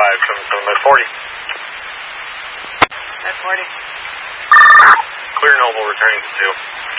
77 40. That's 40. Clear Noble returning to 2.